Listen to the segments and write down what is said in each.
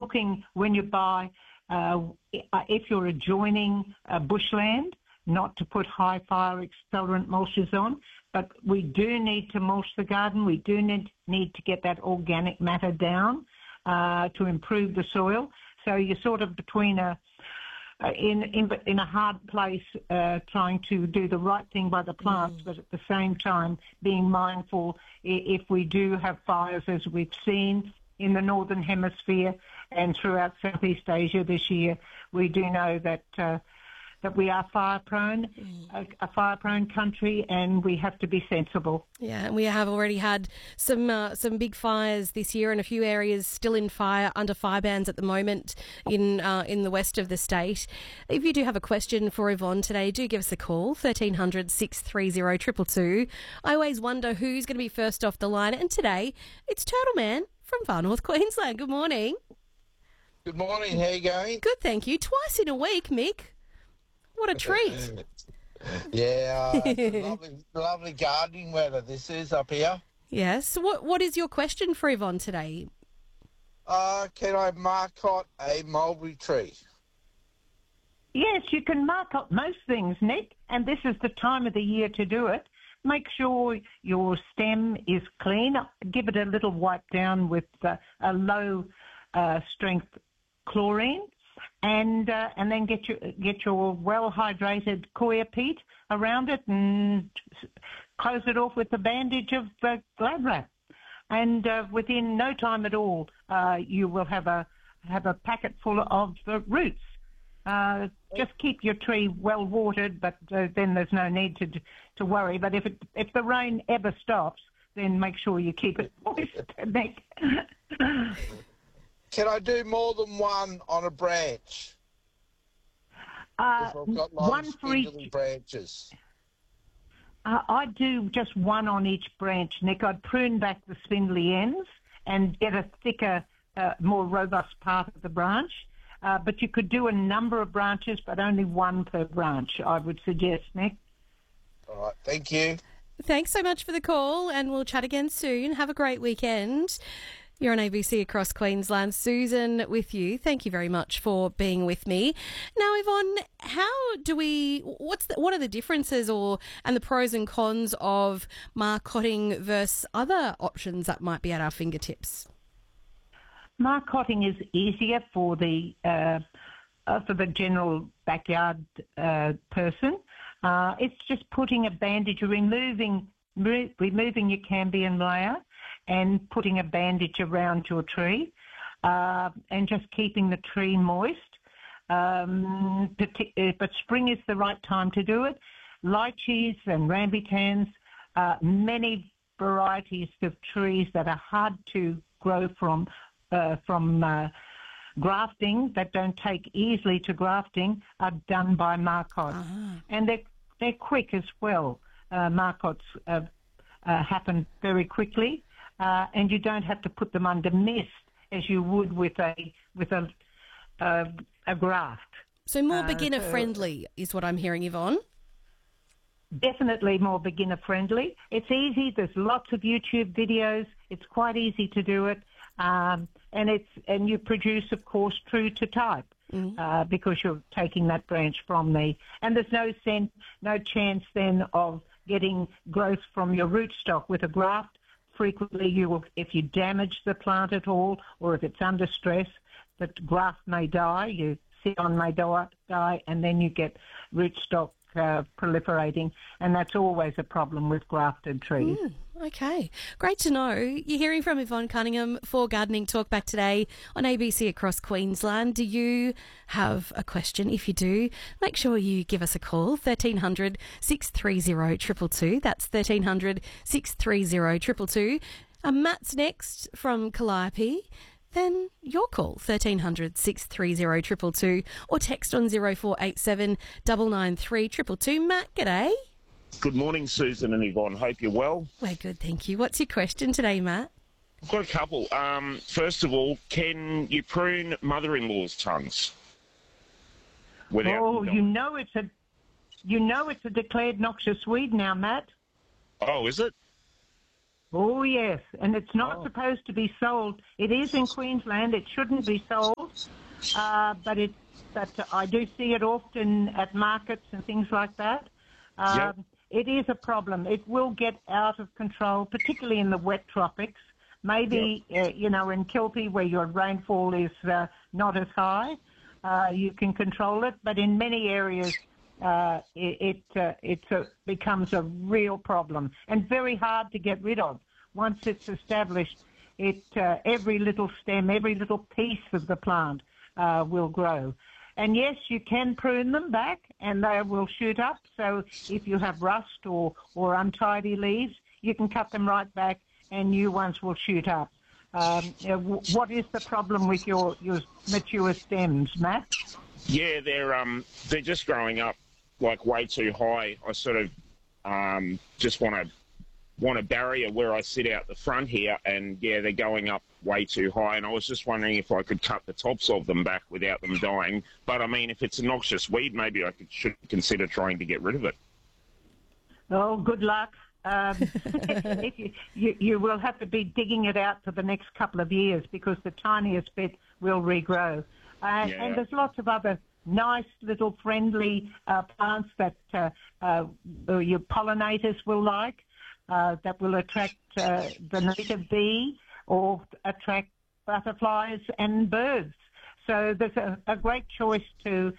looking when you buy, if you're adjoining bushland, not to put high fire accelerant mulches on. But we do need to mulch the garden. We do need to get that organic matter down to improve the soil. So you're sort of between in a hard place, trying to do the right thing by the plants, but at the same time being mindful if we do have fires, as we've seen in the Northern Hemisphere and throughout Southeast Asia this year. We do know that we are fire-prone, a fire-prone country, and we have to be sensible. Yeah, and we have already had some big fires this year, and a few areas still in fire, under fire bans at the moment in the west of the state. If you do have a question for Yvonne today, do give us a call, 1300 630 222. I always wonder who's going to be first off the line, and today it's Turtle Man from Far North Queensland. Good morning. Good morning. How you going? Good, thank you. Twice in a week, Mick. What a treat. Yeah, it's lovely gardening weather this is up here. Yes. What is your question for Yvonne today? Can I marcot a mulberry tree? Yes, you can marcot most things, Nick, and this is the time of the year to do it. Make sure your stem is clean. Give it a little wipe down with a low strength chlorine. And then get your well-hydrated coir peat around it and close it off with a bandage of Glad Wrap. And within no time at all, you will have a packet full of roots. Just keep your tree well watered, but then there's no need to worry. But if the rain ever stops, then make sure you keep it moist, Nick. Can I do more than one on a branch? I've got long, spindly branches. I'd do just one on each branch, Nick. I'd prune back the spindly ends and get a thicker, more robust part of the branch. But you could do a number of branches, but only one per branch, I would suggest, Nick. All right, thank you. Thanks so much for the call, and we'll chat again soon. Have a great weekend. You're on ABC across Queensland. Susan with you. Thank you very much for being with me. Now, Yvonne, what are the differences and the pros and cons of marcotting versus other options that might be at our fingertips? Marcotting is easier for the general backyard person. It's just putting a bandage, removing your cambium layer, and putting a bandage around your tree, and just keeping the tree moist. But spring is the right time to do it. Lychees and rambutans, many varieties of trees that are hard to grow from grafting, that don't take easily to grafting, are done by marcots. And they're quick as well. Marcots happen very quickly. And you don't have to put them under mist as you would with a graft. So more beginner friendly is what I'm hearing, Yvonne. Definitely more beginner friendly. It's easy. There's lots of YouTube videos. It's quite easy to do it, and you produce, of course, true to type. Because you're taking that branch from and there's no chance then of getting growth from your rootstock with a graft. Frequently, you will, if you damage the plant at all, or if it's under stress, the graft may die, your scion may die, and then you get rootstock proliferating, and that's always a problem with grafted trees. Okay, great to know. You're hearing from Yvonne Cunningham for Gardening Talk Back today on ABC across Queensland. Do you have a question? If you do, make sure you give us a call, 1300 630 222. That's 1300 630 222. Matt's next from Calliope. Then your call, 1300 630 222, or text on 0487 993 222. Matt, g'day. Good morning, Susan and Yvonne. Hope you're well. We're good, thank you. What's your question today, Matt? I've got a couple. First of all, can you prune mother-in-law's tongues? You know it's a declared noxious weed now, Matt. Oh, is it? Oh, yes, and it's not supposed to be sold. It is in Queensland. It shouldn't be sold. but I do see it often at markets and things like that. Yep. It is a problem. It will get out of control, particularly in the wet tropics. Maybe, in Kelpie where your rainfall is not as high, you can control it. But in many areas, it becomes a real problem and very hard to get rid of. Once it's established, every little stem, every little piece of the plant will grow. And yes, you can prune them back and they will shoot up. So if you have rust or untidy leaves, you can cut them right back and new ones will shoot up. What is the problem with your mature stems, Matt? Yeah, they're just growing up like way too high. I sort of just want a barrier where I sit out the front here, and yeah, they're going up way too high. And I was just wondering if I could cut the tops of them back without them dying. But I mean, if it's a noxious weed, maybe I should consider trying to get rid of it. Oh, good luck. You will have to be digging it out for the next couple of years because the tiniest bit will regrow. And there's lots of other nice little friendly plants that your pollinators will like, that will attract the native bee or attract butterflies and birds. So there's a great choice to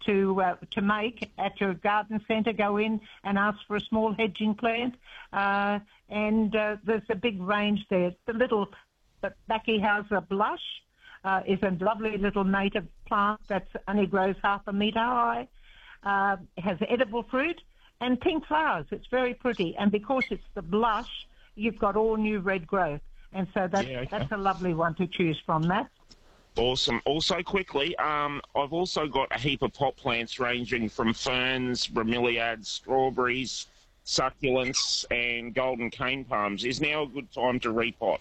make at your garden centre. Go in and ask for a small hedging plant, and there's a big range there. The Backyhauser blush is a lovely little native plant that only grows 1/2 metre high. It has edible fruit and pink flowers. It's very pretty, and because it's the blush, you've got all new red growth, and so that's a lovely one to choose from, Matt. Awesome. Also, quickly, I've also got a heap of pot plants ranging from ferns, bromeliads, strawberries, succulents, and golden cane palms. Is now a good time to repot?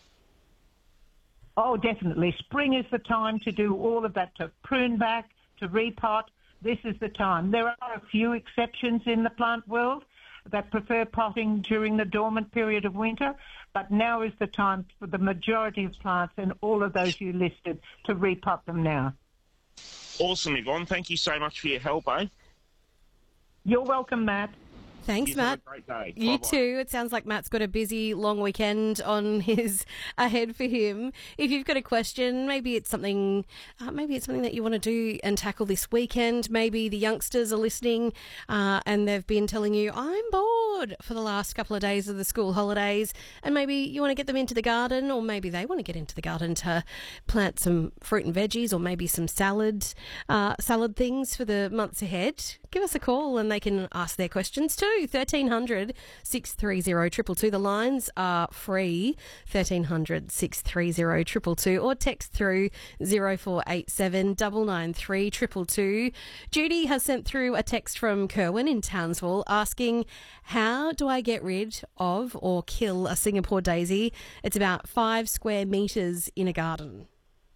Oh, definitely. Spring is the time to do all of that, to prune back, to repot. This is the time. There are a few exceptions in the plant world that prefer potting during the dormant period of winter, but now is the time for the majority of plants and all of those you listed to repot them now. Awesome, Yvonne. Thank you so much for your help, eh? You're welcome, Matt. Thanks, Matt. Have a great day. You Bye-bye. too. It sounds like Matt's got a busy, long weekend ahead for him. If you've got a question, maybe it's something that you want to do and tackle this weekend. Maybe the youngsters are listening and they've been telling you, I'm bored for the last couple of days of the school holidays, and maybe you want to get them into the garden, or maybe they want to get into the garden to plant some fruit and veggies, or maybe some salad things for the months ahead. Give us a call and they can ask their questions too. 1300 630 222. The lines are free. 1300 630 222, or text through 0487 993 222. Judy has sent through a text from Kerwin in Townsville asking, how do I get rid of or kill a Singapore daisy? It's about 5 square metres in a garden.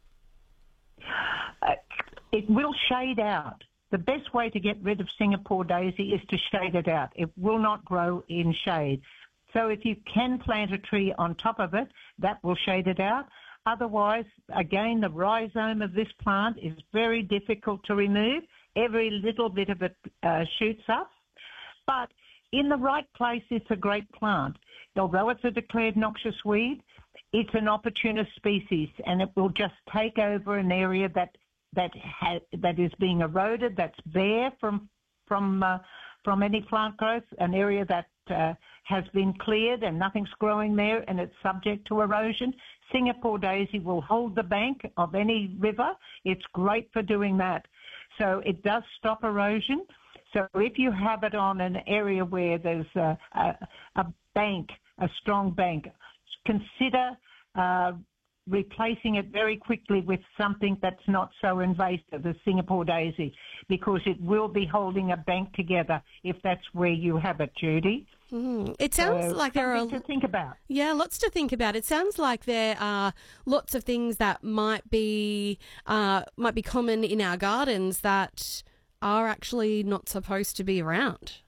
It will shade out. The best way to get rid of Singapore daisy is to shade it out. It will not grow in shade. So if you can plant a tree on top of it, that will shade it out. Otherwise, again, the rhizome of this plant is very difficult to remove. Every little bit of it shoots up. But in the right place, it's a great plant. Although it's a declared noxious weed, it's an opportunist species, and it will just take over an area that is being eroded, that's bare from any plant growth, an area that has been cleared and nothing's growing there and it's subject to erosion. Singapore daisy will hold the bank of any river. It's great for doing that. So it does stop erosion. So if you have it on an area where there's a bank, a strong bank, consider replacing it very quickly with something that's not so invasive as Singapore daisy, because it will be holding a bank together if that's where you have it, Judy. It sounds like there are to think about. Yeah, lots to think about. It sounds like there are lots of things that might be common in our gardens that are actually not supposed to be around.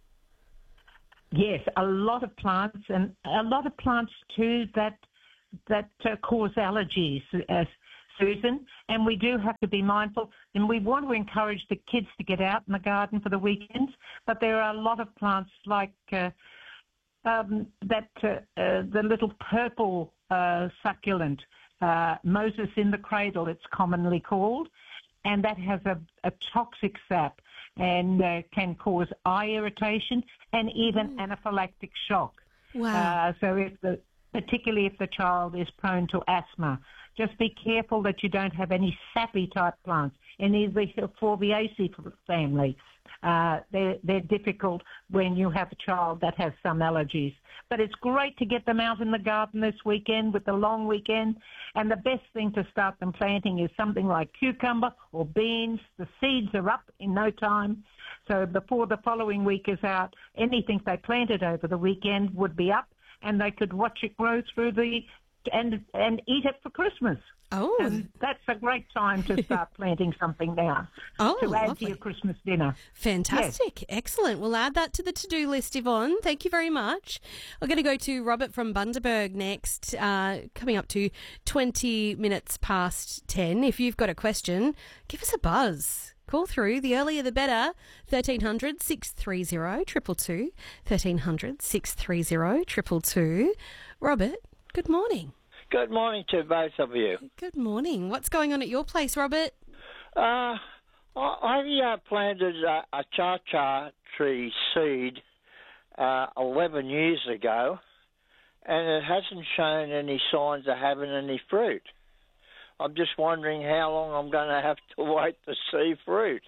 Yes, a lot of plants, and a lot of plants too that cause allergies. Susan, and we do have to be mindful, and we want to encourage the kids to get out in the garden for the weekends, but there are a lot of plants like the little purple succulent, Moses in the cradle, it's commonly called, and that has a toxic sap and can cause eye irritation and even anaphylactic shock. Wow. Particularly if the child is prone to asthma. Just be careful that you don't have any sappy type plants in either Forbiaceae family. They're difficult when you have a child that has some allergies. But it's great to get them out in the garden this weekend with the long weekend. And the best thing to start them planting is something like cucumber or beans. The seeds are up in no time. So before the following week is out, anything they planted over the weekend would be up, and they could watch it grow through and eat it for Christmas. Oh. And that's a great time to start planting something now to add to your Christmas dinner. Fantastic. Yes. Excellent. We'll add that to the to-do list, Yvonne. Thank you very much. I'm going to go to Robert from Bundaberg next, coming up to 20 minutes past 10. If you've got a question, give us a buzz. Call through. The earlier the better. 1300 630 222. 1300 630 222. Robert, good morning. Good morning to both of you. Good morning. What's going on at your place, Robert? I planted a cha-cha tree seed 11 years ago, and it hasn't shown any signs of having any fruit. I'm just wondering how long I'm going to have to wait to see fruit.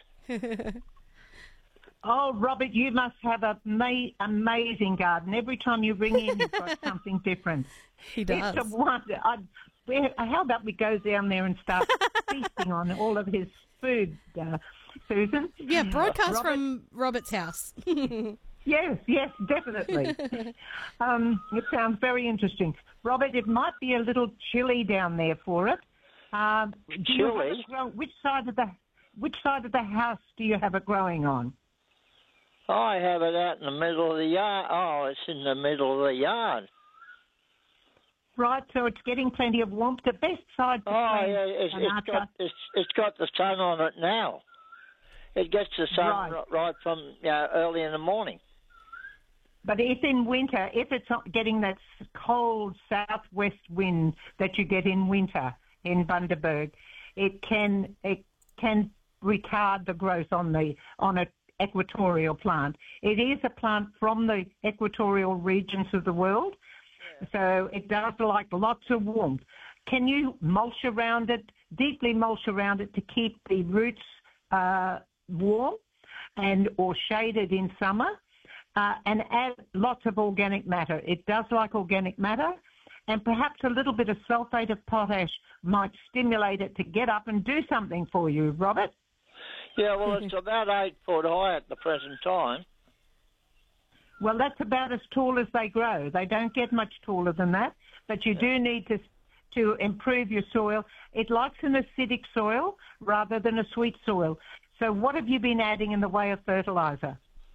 Oh, Robert, you must have an amazing garden. Every time you ring in, you've got something different. He does. It's a wonder. How about we go down there and start feasting on all of his food, Susan? Yeah, broadcast from Robert's house. Yes, definitely. It sounds very interesting. Robert, it might be a little chilly down there for it. Chilly? Which side of the house do you have it growing on? I have it out in the middle of the yard. Oh, it's in the middle of the yard. Right, so it's getting plenty of warmth. The best side to it's got the sun on it now. It gets the sun right from early in the morning. But if in winter, if it's not getting that cold southwest wind that you get in winter in Bundaberg, it can retard the growth on a equatorial plant. It is a plant from the equatorial regions of the world, so it does like lots of warmth. Can you mulch around it, deeply mulch around it to keep the roots warm or shaded in summer, and add lots of organic matter. It does like organic matter, and perhaps a little bit of sulfate of potash might stimulate it to get up and do something for you, Robert. Yeah, well, it's about 8 foot high at the present time. Well, that's about as tall as they grow. They don't get much taller than that, but you do need to improve your soil. It likes an acidic soil rather than a sweet soil. So what have you been adding in the way of fertiliser?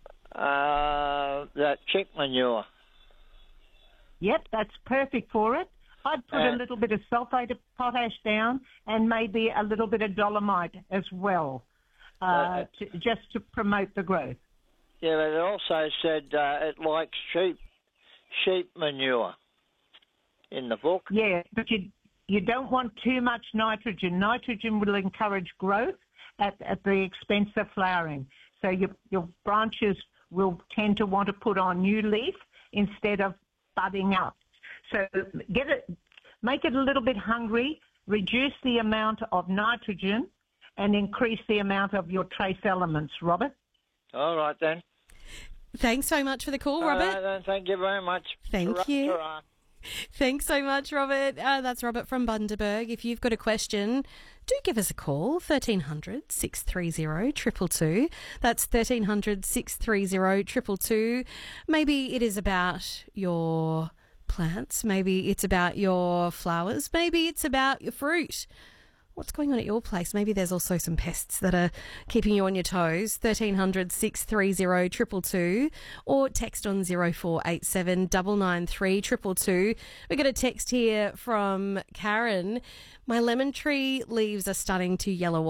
That chick manure. Yep, that's perfect for it. I'd put a little bit of sulfate of potash down and maybe a little bit of dolomite as well, just to promote the growth. Yeah, but it also said it likes sheep manure in the book. Yeah, but you don't want too much nitrogen. Nitrogen will encourage growth at the expense of flowering. So your branches will tend to want to put on new leaf instead of budding up. So make it a little bit hungry, reduce the amount of nitrogen, and increase the amount of your trace elements, Robert. All right, then. Thanks so much for the call, Robert. All right, then. Thank you very much. Thank you. Thanks so much, Robert. That's Robert from Bundaberg. If you've got a question, do give us a call, 1300 630 222. That's 1300 630 222. Maybe it is about your plants. Maybe it's about your flowers. Maybe it's about your fruit. what's going on at your place? Maybe there's also some pests that are keeping you on your toes. 1300 630 222 or text on 0487 993 222. We got a text here from Karen. My lemon tree leaves are starting to yellow